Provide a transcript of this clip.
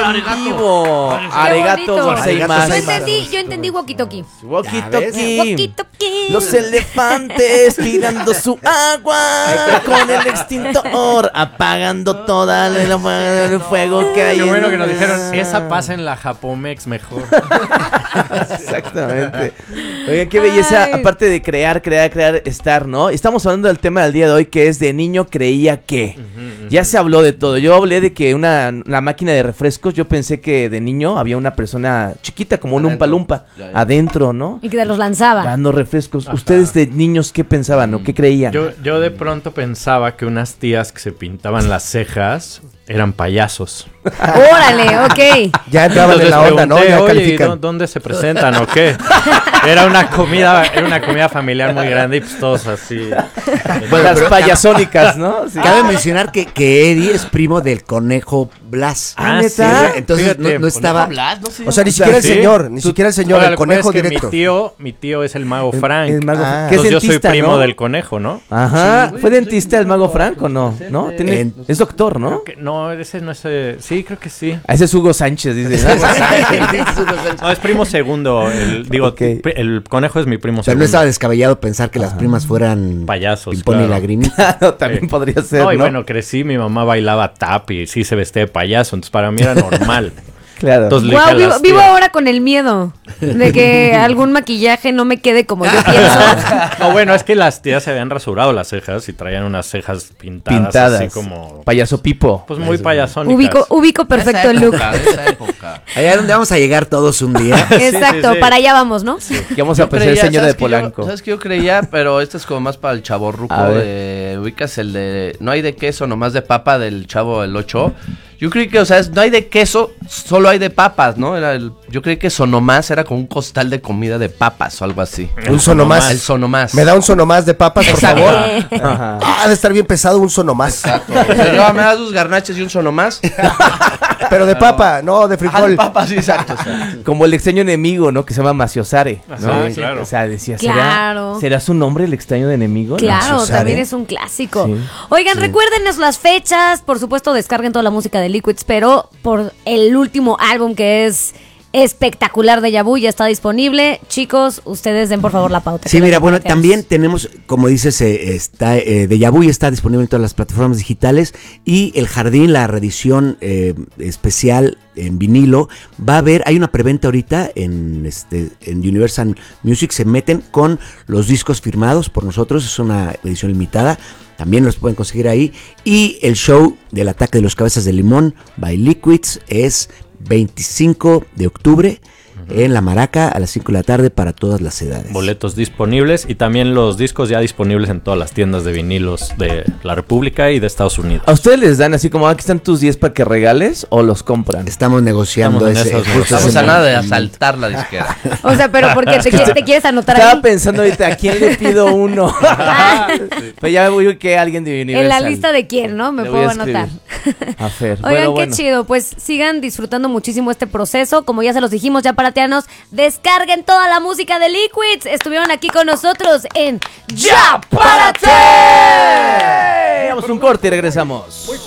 vivo. Arigato gozaimasu. Yo entendí walkie-talkie. Walkie-talkie. Los elefantes tirando su agua con el extintor, apagando toda el fuego que hay. Qué bueno que nos dijeron, esa pasa en la Japomex mejor. Exactamente. Oigan, qué belleza, aparte de crear, estar, ¿no? Estamos hablando del tema del día de hoy, que es de niño creía que. Ya se habló de todo. Yo hablé de que la máquina de refrescos, yo pensé que de niño había una persona chiquita, como un Umpa Lumpa, adentro, ¿no? Y que los lanzaba. Dando refrescos. Ajá. ¿Ustedes de niños qué pensaban o qué creían? Yo de pronto pensaba que unas tías que se pintaban las cejas eran payasos. Órale, ok. Ya entraban en la onda, ¿no? Ya oye, ¿dónde se presentan o qué? Era una comida familiar muy grande y pues todos así. Las payasónicas, ¿no? Sí. Cabe mencionar que Eddie es primo del conejo Blas. ¿Neta? Sí, entonces fíjate, no estaba. Blas, no sé. O sea, ni siquiera el señor, el conejo directo. Mi tío es el mago Frank. El mago que es dentista, yo soy primo, ¿no? Del conejo, ¿no? Ajá. Sí, ¿fue dentista el mago Frank o no? ¿No? Es doctor, ¿no? No, ese no es. Sí, creo que sí. Ese es Hugo Sánchez, dice. No, es primo segundo. El conejo es mi primo segundo. Pero no estaba descabellado pensar que las primas fueran payasos. Pimpón y Lagrimita. No, también podría ser. No, y bueno, crecí, mi mamá bailaba tap y sí se vestía de payaso, entonces para mí era normal. Claro. Entonces, vivo ahora con el miedo de que algún maquillaje no me quede como yo pienso. No, bueno, es que las tías se habían rasurado las cejas y traían unas cejas pintadas. Así como payaso Pipo. Pues muy payasónicas. Ubico perfecto el look. Esa época. Allá donde vamos a llegar todos un día. Exacto, sí. Para allá vamos, ¿no? Sí. Que vamos a pasar el señor de Polanco. ¿Sabes qué yo creía? Pero esto es como más para el chavorruco. Ubicas el de no hay de queso, nomás de papa del Chavo el 8. Yo creí que, o sea, no hay de queso, solo hay de papas, ¿no? Yo creí que Sonomás era como un costal de comida de papas o algo así. Un Sonomás. El Sonomás. ¿Me da un Sonomás de papas, por favor? Ajá. Ha de estar bien pesado un Sonomás. Exacto. Señora, ¿me das dos garnaches y un Sonomás? Pero de papa, no de frijol. De papa, sí, exacto. Como el extraño enemigo, ¿no? Que se llama Maciosare, ¿no? Sí, claro. O sea, decía, claro. ¿será su nombre el extraño enemigo? Claro, Maciosare. también es un clásico. Sí. Oigan, recuérdenos las fechas. Por supuesto, descarguen toda la música de Liquids, pero por el último álbum que es espectacular de Yabu ya está disponible. Chicos, ustedes den por favor la pauta. Sí, mira, bueno, también tenemos, como dices, de Yabu ya está disponible en todas las plataformas digitales y El Jardín, la reedición especial en vinilo, va a haber, hay una preventa ahorita en Universal Music, se meten con los discos firmados por nosotros, es una edición limitada. También los pueden conseguir ahí. Y el show del Ataque de los Cabezas de Limón by Liquids es 25 de octubre en La Maraca a las 5 de la tarde para todas las edades. Boletos disponibles y también los discos ya disponibles en todas las tiendas de vinilos de la República y de Estados Unidos. ¿A ustedes les dan así como aquí están tus 10 para que regales o los compran? Estamos negociando Estamos a nada de asaltar la disquera. O sea, pero porque te quieres anotar Estaba ahí. pensando ahorita, ¿a quién le pido uno? Pero ya voy que alguien de Universal. En la lista de quién, ¿no? Me puedo anotar. A Fer. Oigan, qué chido. Pues sigan disfrutando muchísimo este proceso. Como ya se los dijimos, ya para descarguen toda la música de Liquids. Estuvieron aquí con nosotros en Ya Párate. Vamos un corte y regresamos.